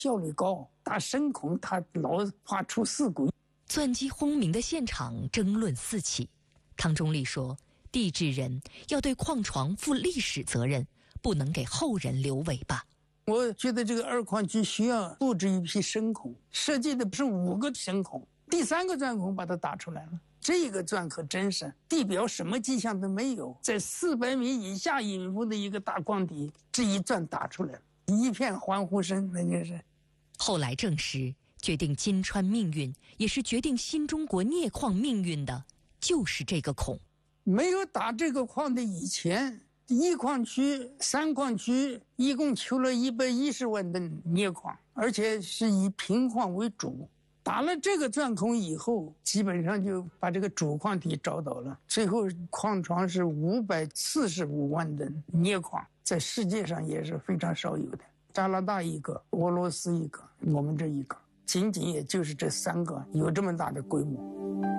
效率高，打深孔它老怕出事故。 钻机轰鸣的现场争论四起。汤中立说，地质人要对矿床负历史责任，不能给后人留尾巴。 我觉得这个二矿区需要布置一批深孔，设计的不是5个深孔，第3个钻孔把它打出来了。这个钻可真是地表什么迹象都没有，在400米以下隐伏的一个大矿底，这一钻打出来了，一片欢呼声，那就是。 后来证实，决定金川命运，也是决定新中国镍矿命运的，就是这个孔。 没有打这个矿的以前，1矿区、3矿区一共求了110万吨镍矿，而且是以平矿为主。打了这个钻孔以后，基本上就把这个主矿体找到了。最后矿床是545万吨镍矿，在世界上也是非常少有的。加拿大一个，俄罗斯一个，我们这一个，仅仅也就是这3个有这么大的规模。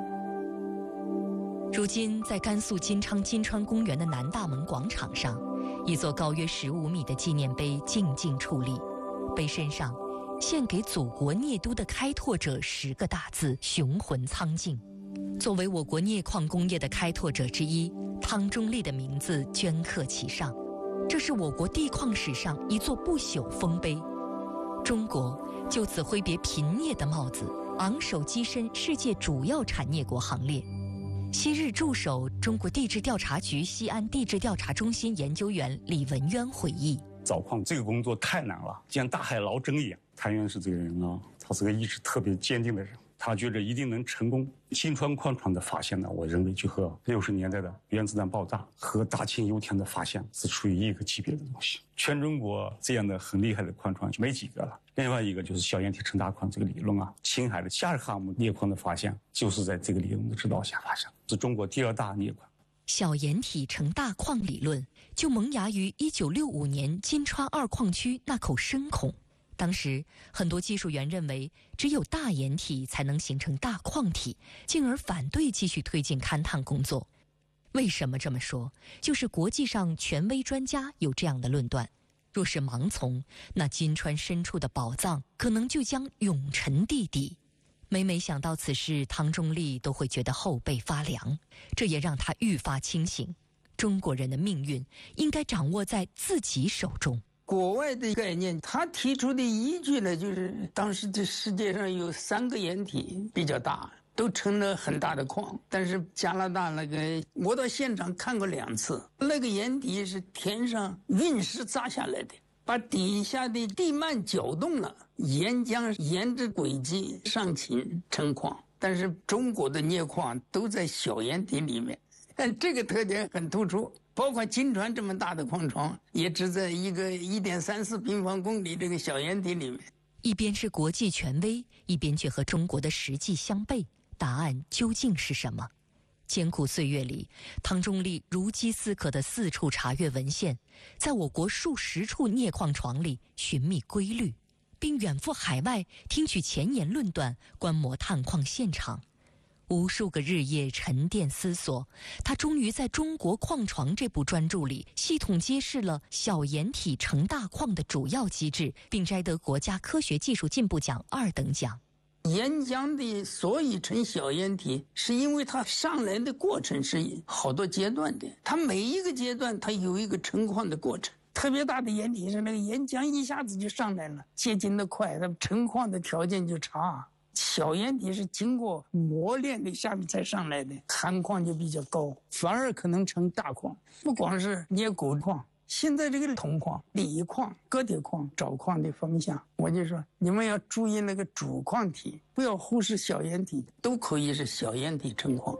如今在甘肃金昌金川公园的南大门广场上，一座高约15米的纪念碑静静矗立，碑身上献给祖国镍都的开拓者10个大字雄浑苍劲。作为我国镍矿工业的开拓者之一，汤中立的名字镌刻其上。这是我国地矿史上一座不朽丰碑，中国就此挥别贫镍的帽子，昂首跻身世界主要产业国行列。昔日驻守中国地质调查局西安地质调查中心研究员李文渊回忆， 找矿这个工作太难了，就像大海捞针一样。谭院士这个人啊，他是个意志特别坚定的人，他觉得一定能成功。金川矿床的发现呢，我认为就和60年代的原子弹爆炸和大庆油田的发现是处于一个级别的东西。全中国这样的很厉害的矿床就没几个了。另外一个就是小岩体成大矿这个理论啊，青海的夏尔哈姆镍矿的发现就是在这个理论的指导下发现，是中国第2大镍矿。 小岩体成大矿理论就萌芽于1965年金川2矿区那口深孔。当时很多技术员认为只有大岩体才能形成大矿体，进而反对继续推进勘探工作。为什么这么说？就是国际上权威专家有这样的论断，若是盲从，那金川深处的宝藏可能就将永沉地底。每每想到此事，汤中立都会觉得后背发凉，这也让他愈发清醒，中国人的命运应该掌握在自己手中。 国外的概念，他提出的依据呢，就是当时这世界上有3个岩体比较大，都成了很大的矿。但是加拿大那个，我到现场看过2次，那个岩体是天上陨石砸下来的，把底下的地幔搅动了，岩浆沿着轨迹上侵成矿。但是中国的镍矿都在小岩体里面，但这个特点很突出。包括金川这么大的矿床，也只在一个1.34平方公里这个小岩体里面。 一边是国际权威，一边却和中国的实际相悖，答案究竟是什么？艰苦岁月里，汤中立如饥似渴地四处查阅文献，在我国数10处镍矿床里寻觅规律，并远赴海外听取前沿论断，观摩探矿现场。无数个日夜沉淀思索，他终于在《中国矿床》这部专著里系统揭示了小岩体成大矿的主要机制，并摘得国家科学技术进步奖2等奖。 岩浆的所以成小岩体，是因为它上来的过程是好多阶段的，它每一个阶段它有一个成矿的过程。特别大的岩体是那个岩浆一下子就上来了，结晶的快，它成矿的条件就差。小岩体是经过磨练的下面才上来的，含矿就比较高，反而可能成大矿。不光是镍钴矿，现在这个铜矿、锂矿、铬铁矿找矿的方向，我就说你们要注意那个主矿体，不要忽视小岩体，都可以是小岩体成矿。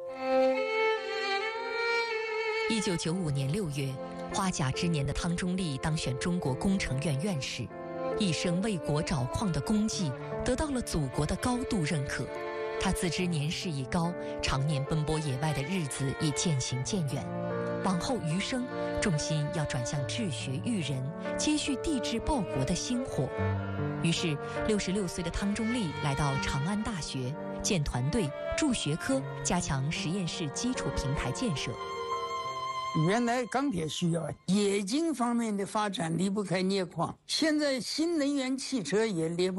1995年6月，花甲之年的汤中立当选中国工程院院士，一生为国找矿的功绩得到了祖国的高度认可。他自知年事已高，常年奔波野外的日子已渐行渐远，往后余生重心要转向治学育人，接续地质报国的薪火。于是66岁的汤中立来到长安大学，建团队、筑学科，加强实验室基础平台建设。 原来钢铁需要，冶金方面的发展离不开镍矿，现在新能源汽车也离不